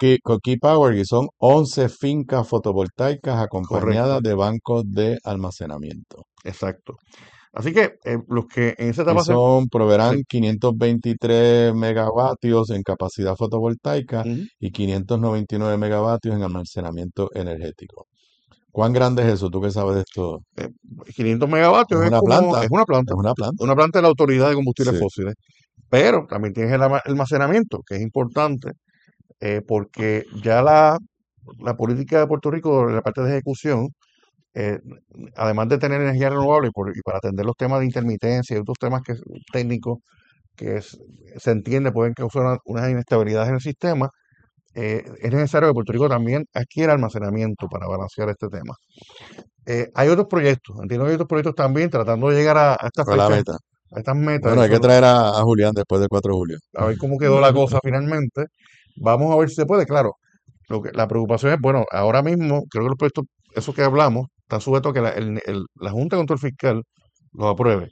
Coqui Power y son 11 fincas fotovoltaicas acompañadas correcto, de bancos de almacenamiento. exacto. Así que los que en esa Y etapa sí, proveerán 523 megavatios en capacidad fotovoltaica ujú, y 599 megavatios en almacenamiento energético. ¿Cuán grande es eso? ¿Tú qué sabes de esto? eh, 500 Es megavatios es una como, planta, es es una planta de la Autoridad de Combustibles sí, Fósiles, pero también tienes el almacenamiento, que es importante, porque ya la política de Puerto Rico, en la parte de ejecución, eh, además de tener energía renovable y para atender los temas de intermitencia y otros temas técnicos que se entiende pueden causar unas inestabilidades en el sistema, es necesario que Puerto Rico también adquiera almacenamiento para balancear este tema. Hay otros proyectos, entiendo que hay otros proyectos también tratando de llegar a estas fue la fechas, meta. a estas metas, Bueno, hay eso que no, traer a Julián después del 4 de julio. a ver cómo quedó la cosa finalmente. Vamos a ver si se puede. Claro, la preocupación es, bueno, ahora mismo creo que los proyectos, eso que hablamos, están sujetos a que la Junta de Control Fiscal los apruebe.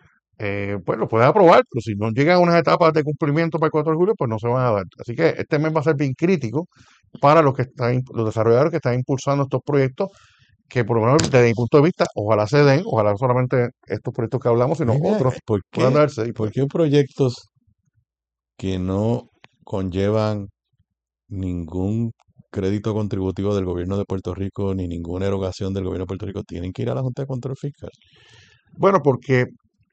Pues lo pueden aprobar, pero si no llegan a unas etapas de cumplimiento para el 4 de julio, pues no se van a dar. Así que este mes va a ser bien crítico para los desarrolladores que están impulsando estos proyectos, que por lo menos desde mi punto de vista, ojalá se den, ojalá no solamente estos proyectos que hablamos, sino Dime, otros puedan darse. Y por pues, qué proyectos que no conllevan ningún crédito contributivo del gobierno de Puerto Rico ni ninguna erogación del gobierno de Puerto Rico tienen que ir a la Junta de Control Fiscal? bueno, porque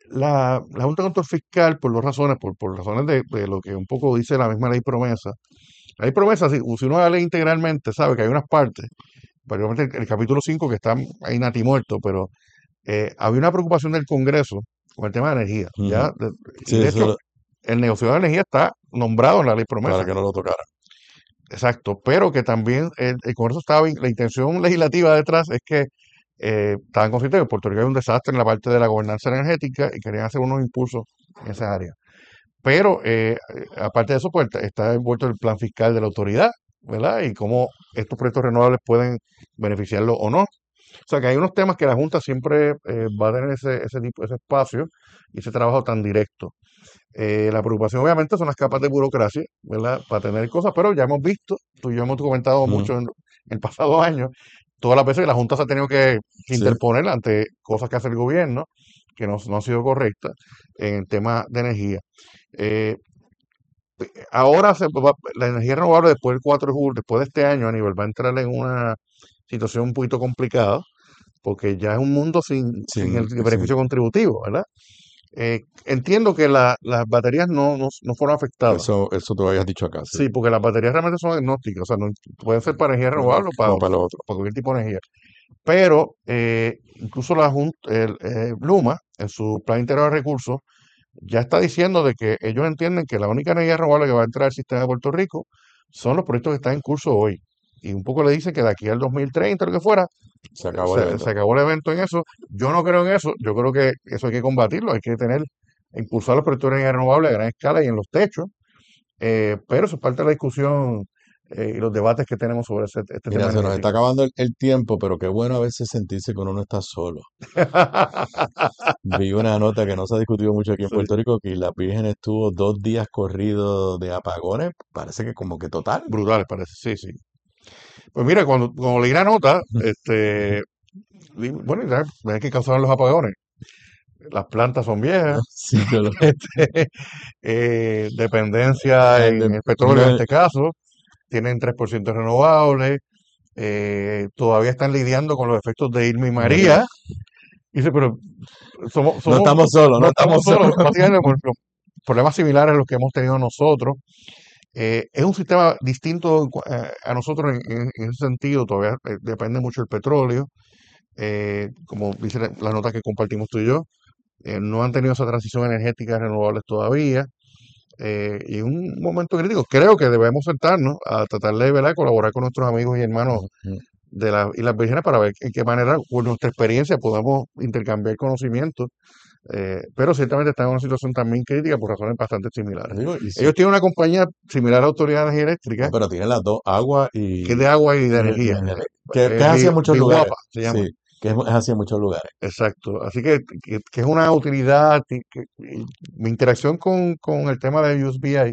la Junta de Control Fiscal, por dos razones, por razones de lo que un poco dice la misma ley promesa. La ley promesa, si uno la lee integralmente, sabe que hay unas partes, particularmente el capítulo 5 que está ahí natimuerto, pero había una preocupación del Congreso con el tema de energía. Ujú. Y Sí, de hecho, el negociador de energía está nombrado en la ley para promesa. que no lo tocara. Exacto, pero que también el Congreso estaba, la intención legislativa detrás es que estaban conscientes de que Puerto Rico hay un desastre en la parte de la gobernanza energética y querían hacer unos impulsos en esa área. Pero aparte de eso, pues está envuelto el plan fiscal de la autoridad, ¿verdad? Y cómo estos proyectos renovables pueden beneficiarlo o no. O sea que hay unos temas que la Junta siempre va a tener ese espacio y ese trabajo tan directo. La preocupación obviamente son las capas de burocracia, ¿verdad? Para tener cosas, pero ya hemos visto, tú y yo hemos comentado Ujú. mucho en el pasado año, todas las veces que la Junta se ha tenido que Sí, interponer ante cosas que hace el gobierno que no han sido correctas en el tema de energía. Eh, Ahora la energía renovable después del 4 de julio, después de este año, a nivel va a entrar en una situación un poquito complicada, porque ya es un mundo sin el sí, beneficio contributivo, ¿verdad? Entiendo que las baterías no fueron afectadas. eso te lo habías dicho acá, sí. Sí, porque las baterías realmente son agnósticas, o sea, pueden ser para energía renovable o Como para lo otro. para cualquier tipo de energía. Pero incluso Luma, en su plan integral de recursos, ya está diciendo de que ellos entienden que la única energía renovable que va a entrar al sistema de Puerto Rico son los proyectos que están en curso hoy. Y un poco le dicen que de aquí al 2030, lo que fuera, Se acabó el se evento. acabó el evento en eso. Yo no creo en eso. Yo creo que eso hay que combatirlo. Hay que impulsar los proyectos de energía renovable a gran escala y en los techos. Pero eso es parte de la discusión y los debates que tenemos sobre este tema Mira, se nos está energético. acabando el tiempo, pero qué bueno a veces sentirse que uno no está solo. Vi una nota que no se ha discutido mucho aquí en Sí, Puerto Rico, que la Virgen estuvo 2 días corridos de apagones, parece que como que total. brutales parece, sí, sí. Pues mira, cuando leí la nota, bueno, ¿sabes qué causaban los apagones? Las plantas son viejas, Sí, este, dependencia en el petróleo en no, este caso, tienen 3% renovables, todavía están lidiando con los efectos de Irma y María, María. Y dice, pero no estamos solos, no no estamos estamos solos. solos, básicamente por los problemas similares a los que hemos tenido nosotros. Es un sistema distinto a nosotros en ese sentido, todavía depende mucho del petróleo, como dice la nota que compartimos tú y yo, no han tenido esa transición energética a renovables todavía, y es un momento crítico. Creo que debemos sentarnos a tratar de, ¿verdad?, colaborar con nuestros amigos y hermanos de las Islas Vírgenes para ver en qué manera, con nuestra experiencia, podamos intercambiar conocimientos, pero ciertamente están en una situación también crítica por razones bastante similares. Digo, y sí, Ellos tienen una compañía similar a Autoridad de Energía Eléctrica, no, pero tienen las dos, agua que es de agua y de energía, que es así en muchos lugares. Biguapa se llama. Sí, que es así en muchos lugares. Exacto. Así que es una utilidad. Mi interacción con el tema de USBI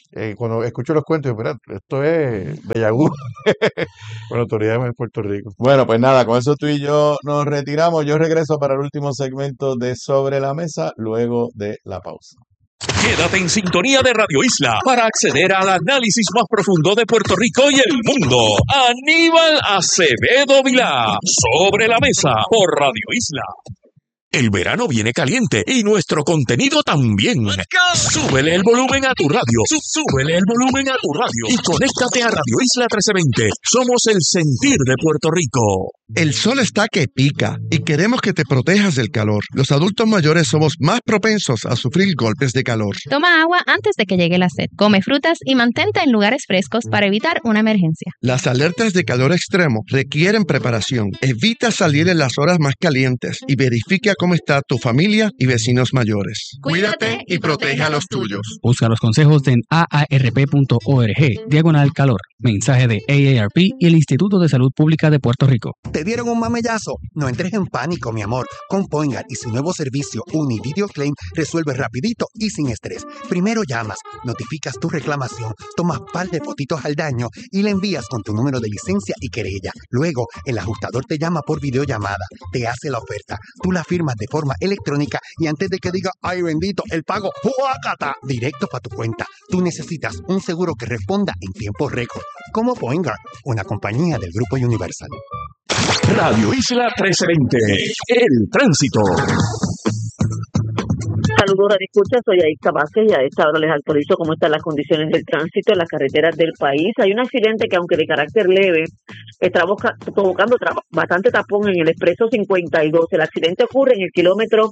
Cuando escucho los cuentos, digo, mira, esto es déjà vu con la autoridad de Puerto Rico. Bueno, pues nada, con eso tú y yo nos retiramos. Yo regreso para el último segmento de Sobre la Mesa luego de la pausa. Quédate en sintonía de Radio Isla para acceder al análisis más profundo de Puerto Rico y el mundo. Aníbal Acevedo Vilá, Sobre la Mesa por Radio Isla. El verano viene caliente y nuestro contenido también. Súbele el volumen a tu radio. Súbele el volumen a tu radio. Y conéctate a Radio Isla 1320. Somos el sentir de Puerto Rico. El sol está que pica y queremos que te protejas del calor. Los adultos mayores somos más propensos a sufrir golpes de calor. Toma agua antes de que llegue la sed. Come frutas y mantente en lugares frescos para evitar una emergencia. Las alertas de calor extremo requieren preparación. Evita salir en las horas más calientes y verifica cómo está tu familia y vecinos mayores. Cuídate y protege a los tuyos. Busca los consejos en aarp.org/calor. Mensaje de AARP y el Instituto de Salud Pública de Puerto Rico. ¿Te dieron un mamellazo? No entres en pánico, mi amor. Con Poingar y su nuevo servicio Univideo Claim resuelve rapidito y sin estrés. Primero llamas, notificas tu reclamación, tomas par de fotitos al daño y le envías con tu número de licencia y querella. Luego, el ajustador te llama por videollamada, te hace la oferta, tú la firmas de forma electrónica y antes de que diga ¡ay bendito! El pago ¡juácata! Directo para tu cuenta. Tú necesitas un seguro que responda en tiempo récord. Como Poingar, una compañía del Grupo Universal. Radio Isla 1320. El tránsito. Saludos, Radio Escucha, soy Aisha Vázquez y a esta hora les actualizo cómo están las condiciones del tránsito en las carreteras del país. Hay un accidente que, aunque de carácter leve, está provocando bastante tapón en el expreso 52. El accidente ocurre en el kilómetro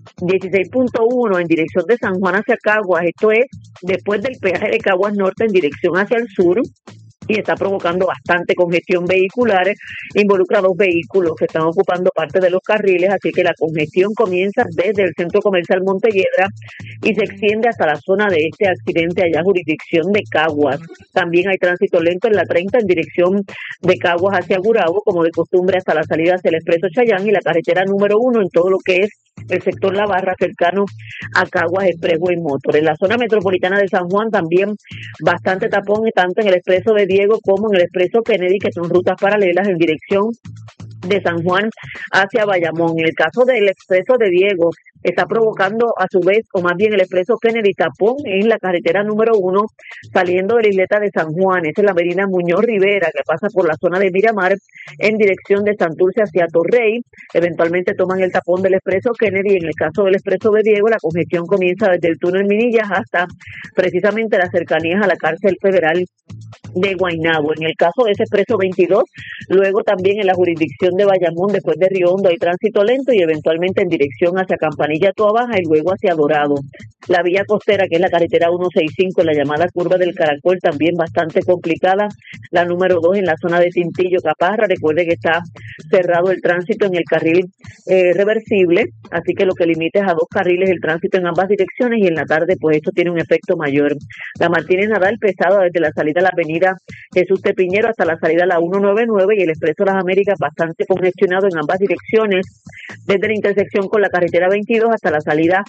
16.1 en dirección de San Juan hacia Caguas. Esto es después del peaje de Caguas Norte en dirección hacia el sur. Y está provocando bastante congestión vehicular, involucra dos vehículos que están ocupando parte de los carriles, así que la congestión comienza desde el centro comercial Montelledra y se extiende hasta la zona de este accidente allá jurisdicción de Caguas. También hay tránsito lento en la 30 en dirección de Caguas hacia Gurabo, como de costumbre hasta la salida hacia el expreso Chayán y la carretera número 1 en todo lo que es el sector La Barra, cercano a Caguas Expressway Motor. En la zona metropolitana de San Juan también bastante tapón, tanto en el expreso de Diego como en el expreso Kennedy, que son rutas paralelas en dirección de San Juan hacia Bayamón. En el caso del expreso de Diego, está provocando a su vez, o más bien el expreso Kennedy, tapón en la carretera número 1, saliendo de la isleta de San Juan. Esa es la avenida Muñoz Rivera, que pasa por la zona de Miramar, en dirección de Santurce hacia Torrey. Eventualmente toman el tapón del expreso Kennedy. En el caso del expreso de Diego, la congestión comienza desde el túnel Minillas hasta precisamente las cercanías a la cárcel federal de Guaynabo. En el caso de ese expreso 22, luego también en la jurisdicción de Bayamón, después de Río Hondo, hay tránsito lento y eventualmente en dirección hacia Campanilla, Toa Baja y luego hacia Dorado. La vía costera, que es la carretera 165, la llamada curva del Caracol, también bastante complicada. La número 2 en la zona de Tintillo, Caparra. Recuerde que está cerrado el tránsito en el carril reversible, así que lo que limita es a 2 carriles el tránsito en ambas direcciones y en la tarde pues esto tiene un efecto mayor. La Martínez Nadal pesada desde la salida a la avenida Jesús Tepiñero hasta la salida a la 199 y el expreso Las Américas bastante congestionado en ambas direcciones, desde la intersección con la carretera 22 hasta la salida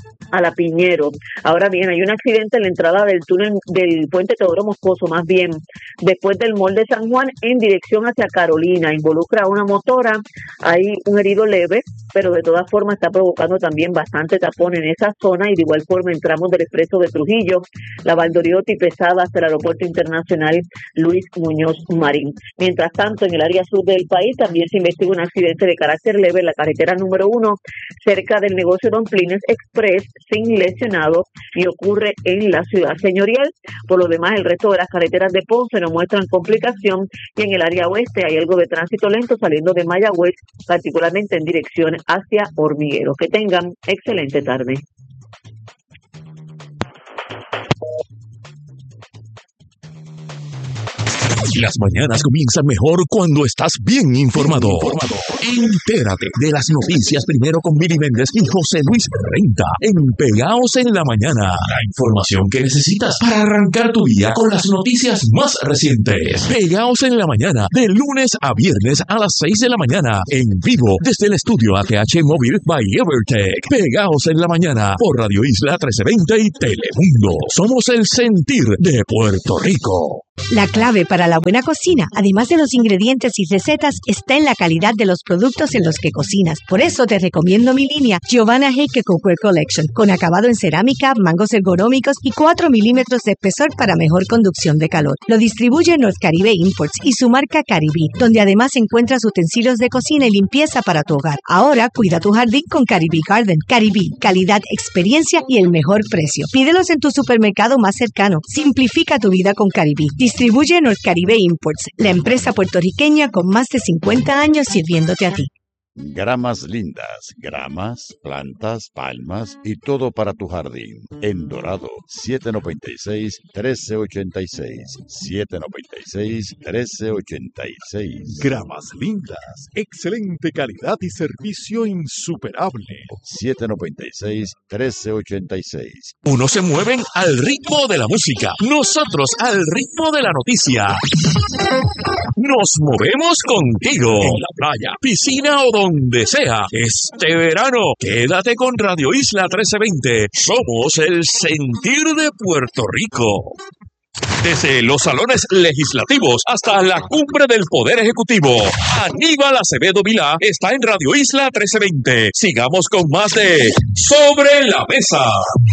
a la Piñero. Ahora bien, hay un accidente en la entrada del túnel del puente Teodoro Moscoso, más bien después del mall de San Juan en dirección hacia Carolina. Involucra a una motora, hay un herido leve, pero de todas formas está provocando también bastante tapón en esa zona y de igual forma entramos del expreso de Trujillo, la Valdoriotti pesada hasta el aeropuerto internacional Luis Muñoz Marín. Mientras tanto, en el área sur del país también se investiga un accidente de carácter leve en la carretera número 1 cerca del negocio Don Plines Express sin lesionados y ocurre en la ciudad señorial. Por lo demás, el resto de las carreteras de Ponce no muestran complicación y en el área oeste hay algo de tránsito lento saliendo de Mayagüez, particularmente en dirección hacia Hormigueros. Que tengan excelente tarde. Las mañanas comienzan mejor cuando estás bien informado. Entérate de las noticias primero con Mili Méndez y José Luis Renta en Pegaos en la Mañana. La información que necesitas para arrancar tu día con las noticias más recientes. Pegaos en la Mañana, de lunes a viernes a las 6 de la mañana, en vivo desde el estudio ATH Móvil by Evertech. Pegaos en la Mañana por Radio Isla 1320 y Telemundo. Somos el sentir de Puerto Rico. La clave para la buena cocina, además de los ingredientes y recetas, está en la calidad de los productos en los que cocinas. Por eso te recomiendo mi línea Giovanna Heike Cookware Collection, con acabado en cerámica, mangos ergonómicos y 4 milímetros de espesor para mejor conducción de calor. Lo distribuye North Caribe Imports y su marca Caribbean, donde además encuentras utensilios de cocina y limpieza para tu hogar. Ahora cuida tu jardín con Caribbean Garden. Caribbean, calidad, experiencia y el mejor precio. Pídelos en tu supermercado más cercano. Simplifica tu vida con Caribbean. Distribuye North Caribe Imports, la empresa puertorriqueña con más de 50 años sirviéndote a ti. Gramas lindas, gramas, plantas, palmas y todo para tu jardín. En Dorado, 796-1386. 796-1386. Gramas lindas, excelente calidad y servicio insuperable. 796-1386. Unos se mueven al ritmo de la música, nosotros al ritmo de la noticia. Nos movemos contigo en la playa, piscina o donde sea. Este verano, quédate con Radio Isla 1320. Somos el sentir de Puerto Rico. Desde los salones legislativos hasta la cumbre del Poder Ejecutivo, Aníbal Acevedo Vilá está en Radio Isla 1320. Sigamos con más de Sobre la Mesa.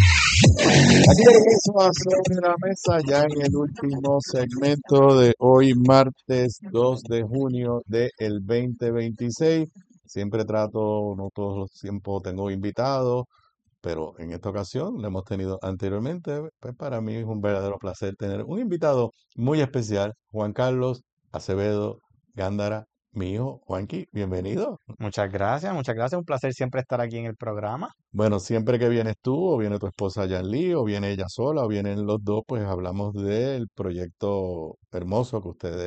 Aquí regreso a Sobre la Mesa, ya en el último segmento de hoy, martes 2 de junio del 2026. Siempre trato, no todos los tiempos tengo invitados, pero en esta ocasión lo hemos tenido anteriormente. Pues para mí es un verdadero placer tener un invitado muy especial, Juan Carlos Acevedo Gándara, mi hijo. Juanqui, bienvenido. Muchas gracias, un placer siempre estar aquí en el programa. Bueno, siempre que vienes tú, o viene tu esposa Yanli, o viene ella sola, o vienen los dos, pues hablamos del proyecto hermoso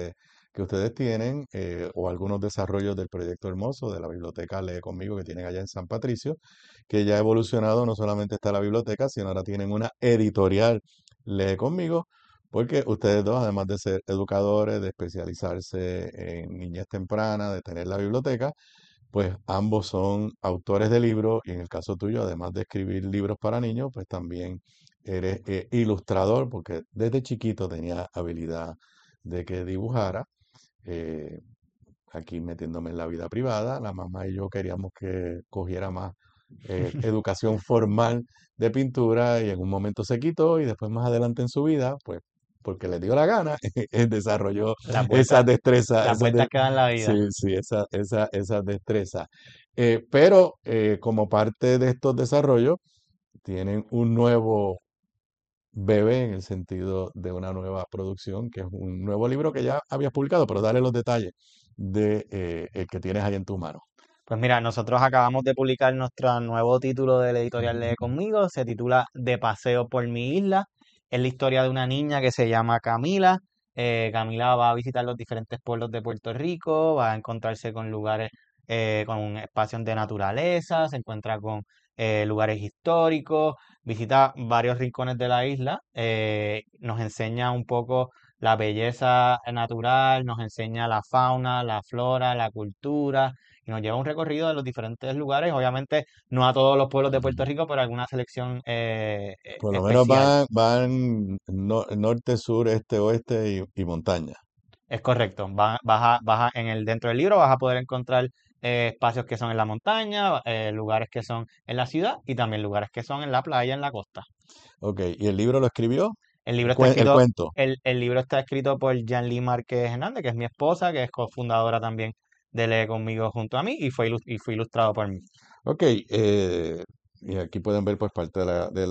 que ustedes tienen, o algunos desarrollos del proyecto hermoso de la biblioteca Lee Conmigo que tienen allá en San Patricio, que ya ha evolucionado. No solamente está la biblioteca, sino ahora tienen una editorial Lee Conmigo, porque ustedes dos, además de ser educadores, de especializarse en niñez temprana, de tener la biblioteca, pues ambos son autores de libros, y en el caso tuyo, además de escribir libros para niños, pues también eres ilustrador, porque desde chiquito tenía habilidad de que dibujara. eh, Aquí metiéndome en la vida privada, la mamá y yo queríamos que cogiera más educación formal de pintura, y en un momento se quitó, y después más adelante en su vida, pues porque le dio la gana, desarrolló esas destrezas. Las vueltas que dan la vida. Sí, sí, esas destrezas. Pero como parte de estos desarrollos, tienen un nuevo bebé, en el sentido de una nueva producción, que es un nuevo libro que ya habías publicado, pero dale los detalles de el que tienes ahí en tu mano. Pues mira, nosotros acabamos de publicar nuestro nuevo título de la editorial Lee Conmigo, se titula De Paseo por mi Isla. Es la historia de una niña que se llama Camila. Camila va a visitar los diferentes pueblos de Puerto Rico, va a encontrarse con lugares, con espacios de naturaleza, se encuentra con lugares históricos, visita varios rincones de la isla, nos enseña un poco la belleza natural, nos enseña la fauna, la flora, la cultura, y nos lleva un recorrido de los diferentes lugares, obviamente no a todos los pueblos de Puerto Rico, pero alguna selección Por lo menos especial. van norte, sur, este, oeste y montaña. Es correcto, dentro del libro vas a poder encontrar espacios que son en la montaña, lugares que son en la ciudad y también lugares que son en la playa, en la costa. Ok, ¿y el libro lo escribió? El libro está El escrito, cuento. el libro está escrito por Yanli Márquez Hernández, que es mi esposa, que es cofundadora también de Lee Conmigo junto a mí, y fue ilustrado por mí. Ok, y aquí pueden ver pues parte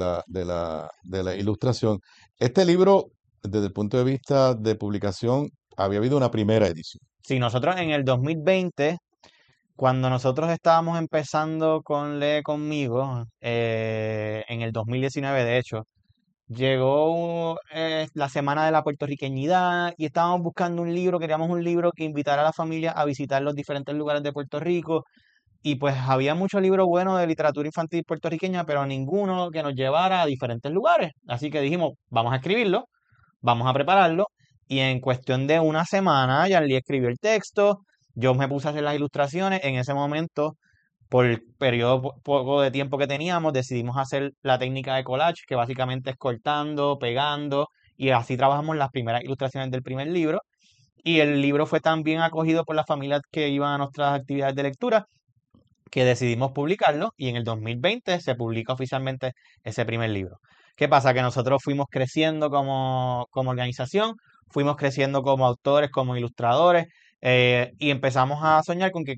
de la ilustración. Este libro, desde el punto de vista de publicación, había habido una primera edición. Sí, nosotros en el 2020, cuando nosotros estábamos empezando con Lee Conmigo, en el 2019 de hecho, llegó la Semana de la Puertorriqueñidad y estábamos buscando un libro, queríamos un libro que invitara a la familia a visitar los diferentes lugares de Puerto Rico. Y pues había muchos libros buenos de literatura infantil puertorriqueña, pero ninguno que nos llevara a diferentes lugares. Así que dijimos, vamos a escribirlo, vamos a prepararlo. Y en cuestión de una semana, Yanli escribió el texto, yo me puse a hacer las ilustraciones. En ese momento, por el periodo poco de tiempo que teníamos, decidimos hacer la técnica de collage, que básicamente es cortando, pegando, y así trabajamos las primeras ilustraciones del primer libro. Y el libro fue tan bien acogido por las familias que iban a nuestras actividades de lectura que decidimos publicarlo y en el 2020 se publica oficialmente ese primer libro. ¿Qué pasa? Que nosotros fuimos creciendo como organización, fuimos creciendo como autores, como ilustradores, y empezamos a soñar con que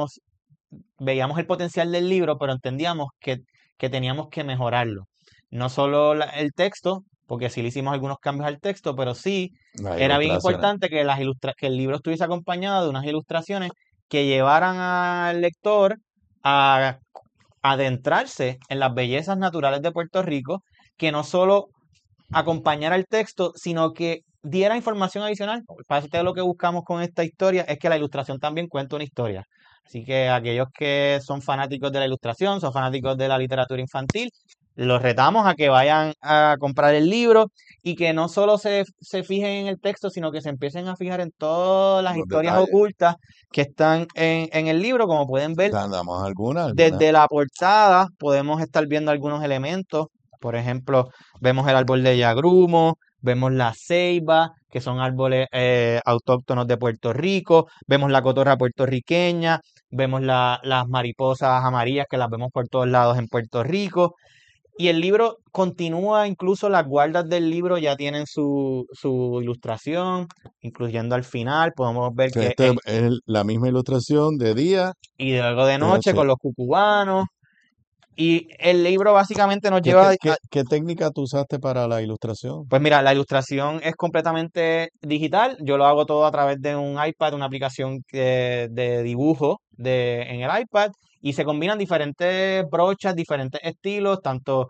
veíamos el potencial del libro, pero entendíamos que teníamos que mejorarlo. No solo el texto, porque sí le hicimos algunos cambios al texto, pero sí Las era bien ilustraciones. importante que el libro estuviese acompañado de unas ilustraciones que llevaran al lector a adentrarse en las bellezas naturales de Puerto Rico, que no solo acompañara el texto, sino que diera información adicional. Parte de lo que buscamos con esta historia es que la ilustración también cuenta una historia. Así que aquellos que son fanáticos de la ilustración, son fanáticos de la literatura infantil, los retamos a que vayan a comprar el libro y que no solo se fijen en el texto, sino que se empiecen a fijar en todas las Los historias detalles. ocultas que están en el libro. Como pueden ver, Damos algunas. desde la portada podemos estar viendo algunos elementos. Por ejemplo, vemos el árbol de yagrumo, vemos la ceiba, que son árboles autóctonos de Puerto Rico, vemos la cotorra puertorriqueña, vemos las mariposas amarillas que las vemos por todos lados en Puerto Rico. Y el libro continúa, incluso las guardas del libro ya tienen su ilustración, incluyendo al final, podemos ver Que que este es la misma ilustración de día y luego de de noche noche. con los cucubanos. Y el libro básicamente nos ¿Qué, lleva te- qué- qué técnica tú usaste para la ilustración? Pues mira, la ilustración es completamente digital. Yo lo hago todo a través de un iPad, una aplicación de dibujo en el iPad, y se combinan diferentes brochas, diferentes estilos, tanto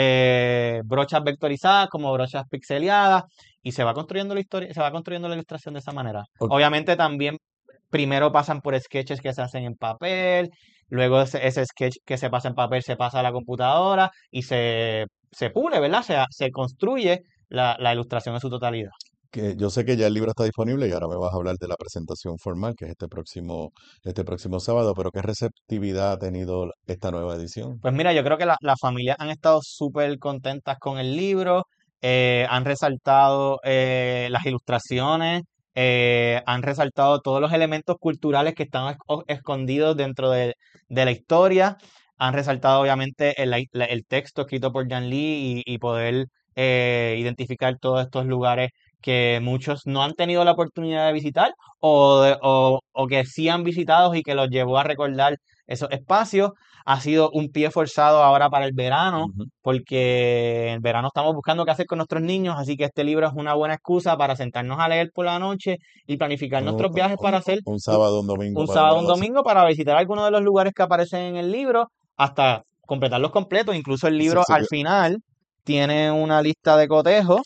brochas vectorizadas como brochas pixeleadas, y se va construyendo la historia, se va construyendo la ilustración de esa manera. Ok. Obviamente también primero pasan por sketches que se hacen en papel, luego ese sketch que se pasa en papel se pasa a la computadora y se pule, ¿verdad? Se construye la ilustración en su totalidad. Que yo sé que ya el libro está disponible y ahora me vas a hablar de la presentación formal, que es este próximo sábado, pero ¿qué receptividad ha tenido esta nueva edición? Pues mira, yo creo que las familias han estado súper contentas con el libro, han resaltado las ilustraciones, han resaltado todos los elementos culturales que están escondidos dentro de la historia, han resaltado obviamente el texto escrito por Jan Lee y poder identificar todos estos lugares que muchos no han tenido la oportunidad de visitar o que sí han visitado y que los llevó a recordar esos espacios. Ha sido un pie forzado ahora para el verano, porque en el verano estamos buscando qué hacer con nuestros niños, así que este libro es una buena excusa para sentarnos a leer por la noche y planificar nuestros viajes para hacer Un sábado, un domingo un para sábado, ver un algo así. domingo para visitar algunos de los lugares que aparecen en el libro hasta completarlos completos. Incluso el Sí, libro sí, al final tiene una lista de cotejos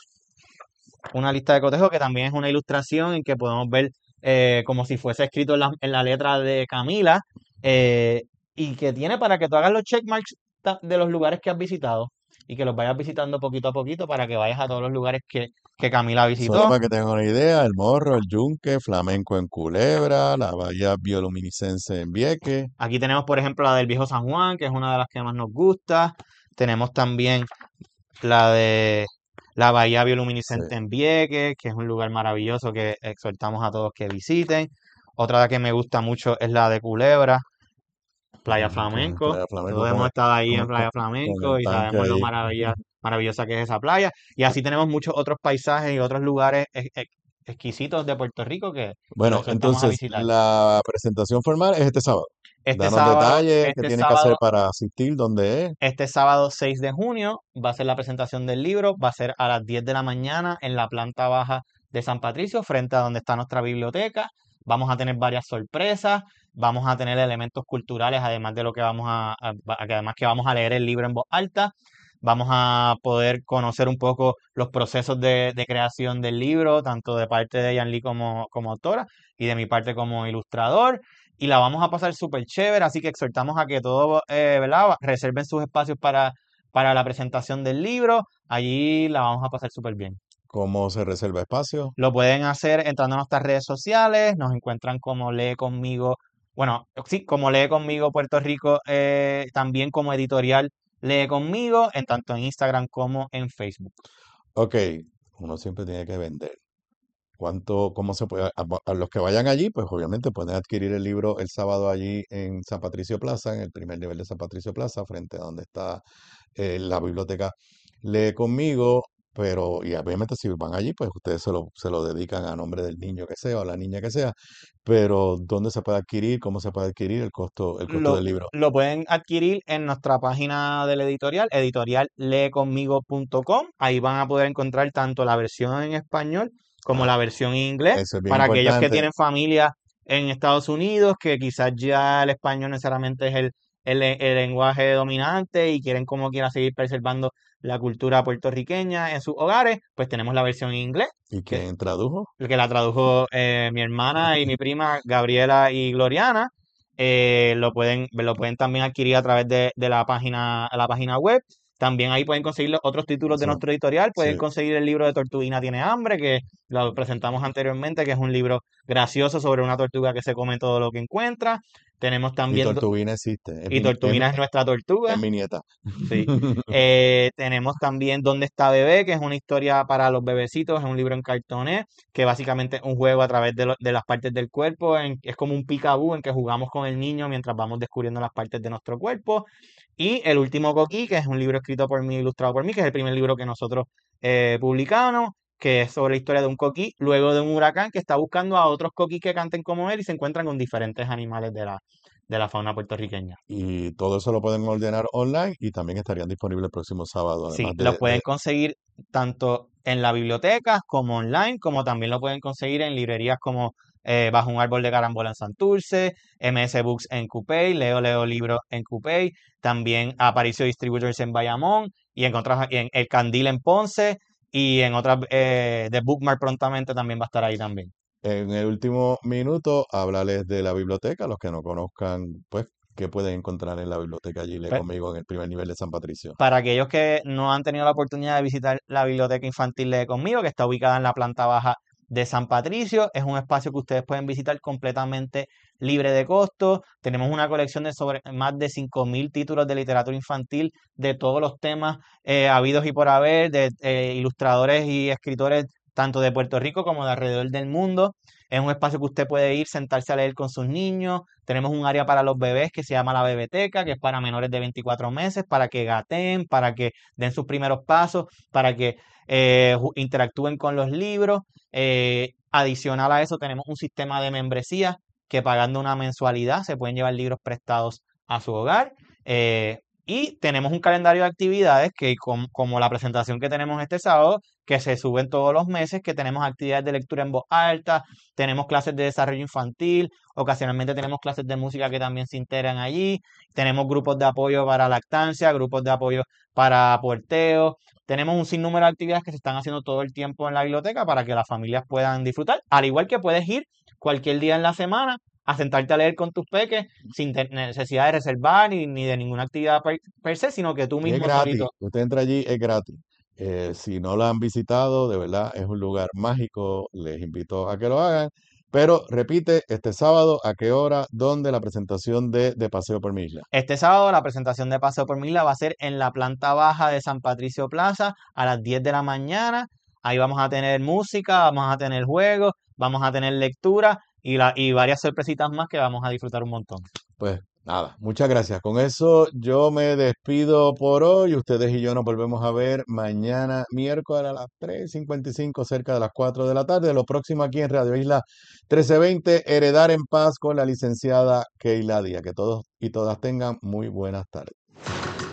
que también es una ilustración en que podemos ver como si fuese escrito en la letra de Camila, y que tiene para que tú hagas los checkmarks de los lugares que has visitado y que los vayas visitando poquito a poquito para que vayas a todos los lugares que Camila Solo visitó. para que tengan una idea, el Morro, el Yunque, Flamenco en Culebra, la Bahía Bioluminiscense en Vieques. Aquí tenemos, por ejemplo, la del Viejo San Juan, que es una de las que más nos gusta. Tenemos también la de la Bahía Bioluminiscente en Vieques, que es un lugar maravilloso que exhortamos a todos que visiten. Otra que me gusta mucho es la de Culebra, Playa Flamenco. Playa Flamenco Todos hemos estado ahí en con- Playa con Flamenco el y tanque sabemos lo ahí. maravillosa que es esa playa. Y así tenemos muchos otros paisajes y otros lugares exquisitos de Puerto Rico que los Bueno, exhortamos a entonces visitar. la presentación formal es este sábado. Este Danos sábado, detalles, qué este tienes que hacer sábado para asistir, dónde es. Este sábado 6 de junio va a ser la presentación del libro, va a ser a las 10 de la mañana en la planta baja de San Patricio, frente a donde está nuestra biblioteca. Vamos a tener varias sorpresas, vamos a tener elementos culturales, además de lo que además que vamos a leer el libro en voz alta. Vamos a poder conocer un poco los procesos de creación del libro, tanto de parte de Yanli como autora y de mi parte como ilustrador. Y la vamos a pasar súper chévere, así que exhortamos a que todos, ¿verdad? Reserven sus espacios para la presentación del libro. Allí la vamos a pasar súper bien. ¿Cómo se reserva espacio? Lo pueden hacer entrando a nuestras redes sociales, nos encuentran como Lee Conmigo, bueno, sí, como Lee Conmigo Puerto Rico, también como editorial Lee Conmigo, tanto en Instagram como en Facebook. Ok, uno siempre tiene que vender. ¿Cómo se puede? A los que vayan allí, pues obviamente pueden adquirir el libro el sábado allí en San Patricio Plaza, en el primer nivel de San Patricio Plaza, frente a donde está la biblioteca Lee Conmigo, pero y obviamente si van allí, pues ustedes se lo dedican a nombre del niño que sea o la niña que sea, pero ¿dónde se puede adquirir? ¿Cómo se puede adquirir el costo Lo, del libro? lo pueden adquirir en nuestra página del editorial leeconmigo.com. Ahí van a poder encontrar tanto la versión en español como la versión en inglés. Eso es bien Para aquellos que importante. tienen familia en Estados Unidos, que quizás ya el español necesariamente es el lenguaje dominante y quieren como quiera seguir preservando la cultura puertorriqueña en sus hogares, pues tenemos la versión en inglés. ¿Y quién tradujo? Que la tradujo mi hermana y mi prima Gabriela y Gloriana. Lo pueden también adquirir a través de la página web. También ahí pueden conseguir los otros títulos de Sí, nuestro editorial. Pueden sí. conseguir el libro de Tortuguina tiene hambre, que lo presentamos anteriormente, que es un libro gracioso sobre una tortuga que se come todo lo que encuentra. Tenemos Y también... Tortuguina existe. Y Tortuguina es nuestra tortuga. Es mi nieta. Sí. Tenemos también ¿Dónde está bebé? Que es una historia para los bebecitos, es un libro en cartoné, que básicamente es un juego a través de las partes del cuerpo, es como un peekaboo en que jugamos con el niño mientras vamos descubriendo las partes de nuestro cuerpo. Y El último coquí, que es un libro escrito por mí, ilustrado por mí, que es el primer libro que nosotros publicamos, que es sobre la historia de un coquí, luego de un huracán que está buscando a otros coquís que canten como él y se encuentran con diferentes animales de la fauna puertorriqueña. Y todo eso lo pueden ordenar online y también estarían disponibles el próximo sábado, Sí, además lo pueden conseguir tanto en la biblioteca como online, como también lo pueden conseguir en librerías como Bajo un árbol de carambola en Santurce, MS Books en Coupey, Leo Libros en Coupey, también Aparicio Distributors en Bayamón y en El Candil en Ponce y en otras, The Bookmark prontamente también va a estar ahí también. En el último minuto, háblales de la biblioteca, los que no conozcan, pues, ¿qué pueden encontrar en la biblioteca allí? Lee Pe- Conmigo en el primer nivel de San Patricio. Para aquellos que no han tenido la oportunidad de visitar la Biblioteca Infantil Lee Conmigo, que está ubicada en la planta baja de San Patricio, es un espacio que ustedes pueden visitar completamente libre de costo. Tenemos una colección de sobre más de 5.000 títulos de literatura infantil de todos los temas habidos y por haber, de ilustradores y escritores tanto de Puerto Rico como de alrededor del mundo. Es un espacio que usted puede ir, sentarse a leer con sus niños. Tenemos un área para los bebés que se llama la bebeteca, que es para menores de 24 meses, para que gateen, para que den sus primeros pasos, para que interactúen con los libros. Adicional a eso, tenemos un sistema de membresía que pagando una mensualidad se pueden llevar libros prestados a su hogar. Y tenemos un calendario de actividades que, como la presentación que tenemos este sábado, que se suben todos los meses, que tenemos actividades de lectura en voz alta, tenemos clases de desarrollo infantil, ocasionalmente tenemos clases de música que también se integran allí, tenemos grupos de apoyo para lactancia, grupos de apoyo para puerteo, tenemos un sinnúmero de actividades que se están haciendo todo el tiempo en la biblioteca para que las familias puedan disfrutar, al igual que puedes ir cualquier día en la semana a sentarte a leer con tus peques sin necesidad de reservar ni de ninguna actividad per se, sino que tú Y es mismo gratis. solito. Usted entra allí, es gratis. Si no la han visitado, de verdad es un lugar mágico. Les invito a que lo hagan. Pero repite, este sábado, ¿a qué hora? ¿Dónde la presentación de Paseo por mi isla? Este sábado la presentación de Paseo por mi isla va a ser en la planta baja de San Patricio Plaza a las 10 de la mañana. Ahí vamos a tener música, vamos a tener juegos, vamos a tener lectura y varias sorpresitas más que vamos a disfrutar un montón. Pues nada, muchas gracias. Con eso yo me despido por hoy. Ustedes y yo nos volvemos a ver mañana miércoles a las 3:55, cerca de las 4 de la tarde. Lo próximo aquí en Radio Isla 1320, Heredar en Paz con la licenciada Keila Díaz. Que todos y todas tengan muy buenas tardes.